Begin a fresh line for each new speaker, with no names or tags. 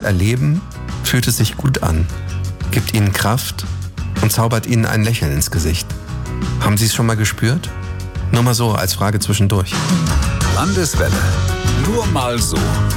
erleben, fühlt es sich gut an, gibt Ihnen Kraft und zaubert Ihnen ein Lächeln ins Gesicht. Haben Sie es schon mal gespürt? Nur mal so als Frage zwischendurch.
Landeswelle. Nur mal so.